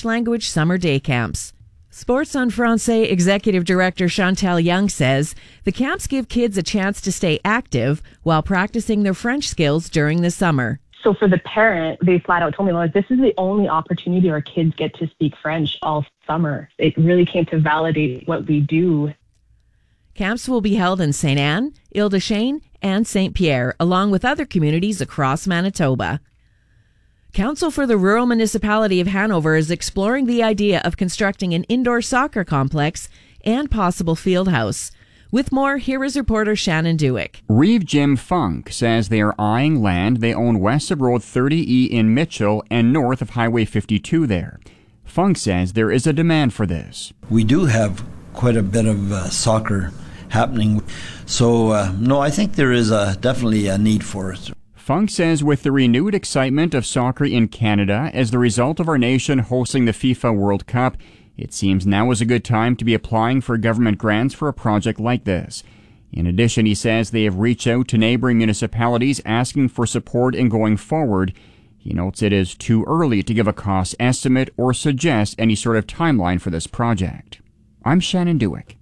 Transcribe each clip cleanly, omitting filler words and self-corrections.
English-language summer day camps. Sports en Francais Executive Director Chantal Young says the camps give kids a chance to stay active while practicing their French skills during the summer. So for the parent, they flat out told me, well, this is the only opportunity our kids get to speak French all summer. It really came to validate what we do. Camps will be held in St. Anne, Ile-des-Chênes, and St. Pierre, along with other communities across Manitoba. Council for the Rural Municipality of Hanover is exploring the idea of constructing an indoor soccer complex and possible field house. With more, here is reporter Shannon Dewick. Reeve Jim Funk says they are eyeing land they own west of Road 30E in Mitchell and north of Highway 52 there. Funk says there is a demand for this. We do have quite a bit of soccer happening. So, no, I think there is definitely a need for it. Funk says with the renewed excitement of soccer in Canada as the result of our nation hosting the FIFA World Cup, it seems now is a good time to be applying for government grants for a project like this. In addition, he says they have reached out to neighboring municipalities asking for support in going forward. He notes it is too early to give a cost estimate or suggest any sort of timeline for this project. I'm Shannon Dewick.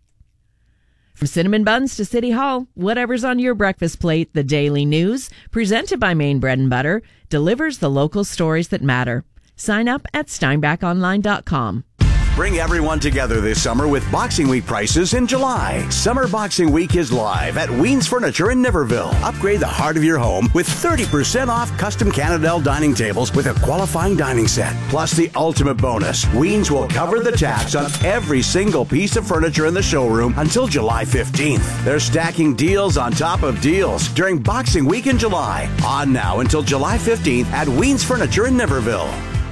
From cinnamon buns to City Hall, whatever's on your breakfast plate, the Daily News, presented by Maine Bread and Butter, delivers the local stories that matter. Sign up at steinbackonline.com. Bring everyone together this summer with Boxing Week prices in July. Summer Boxing Week is live at Ween's Furniture in Niverville. Upgrade the heart of your home with 30% off custom Canadell dining tables with a qualifying dining set. Plus the ultimate bonus, Ween's will cover the tax on every single piece of furniture in the showroom until July 15th. They're stacking deals on top of deals during Boxing Week in July. On now until July 15th at Ween's Furniture in Niverville.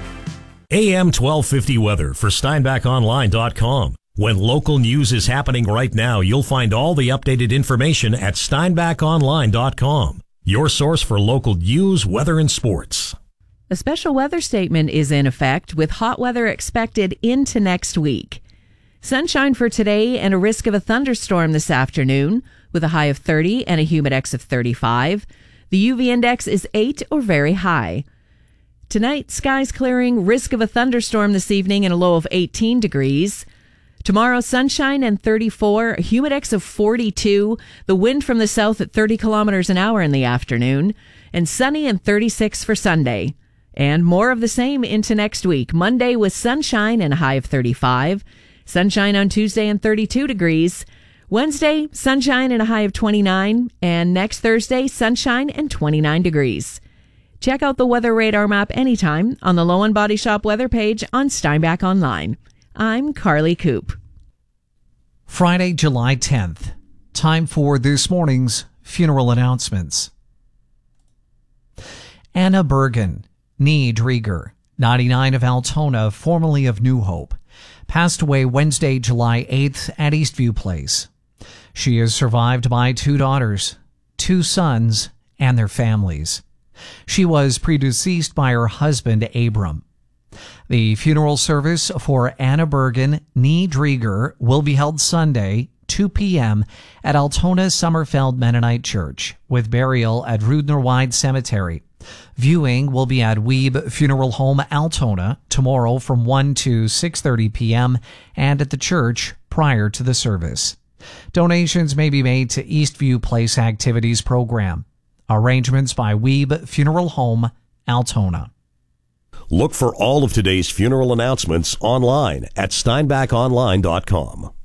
AM 1250 weather for SteinbachOnline.com. When local news is happening right now, you'll find all the updated information at SteinbachOnline.com. Your source for local news, weather, and sports. A special weather statement is in effect with hot weather expected into next week. Sunshine for today and a risk of a thunderstorm this afternoon with a high of 30 and a humidex of 35. The UV index is 8 or very high. Tonight, skies clearing, risk of a thunderstorm this evening and a low of 18 degrees. Tomorrow, sunshine and 34, a humidex of 42, the wind from the south at 30 kilometers an hour in the afternoon, and sunny and 36 for Sunday. And more of the same into next week. Monday with sunshine and a high of 35, sunshine on Tuesday and 32 degrees. Wednesday, sunshine and a high of 29, and next Thursday, sunshine and 29 degrees. Check out the Weather Radar map anytime on the Low & Body Shop weather page on Steinbach Online. I'm Carly Coop. Friday, July 10th. Time for this morning's funeral announcements. Anna Bergen, nee Drieger, 99 of Altona, formerly of New Hope, passed away Wednesday, July 8th at Eastview Place. She is survived by 2 daughters, 2 sons, and their families. She was predeceased by her husband, Abram. The funeral service for Anna Bergen, nee Drieger, will be held Sunday, 2 p.m. at Altona Summerfeld Mennonite Church, with burial at Rudnerweide Cemetery. Viewing will be at Weeb Funeral Home, Altona, tomorrow from 1 to 6:30 p.m. and at the church prior to the service. Donations may be made to Eastview Place Activities Program. Arrangements by Weeb Funeral Home, Altona. Look for all of today's funeral announcements online at SteinbachOnline.com.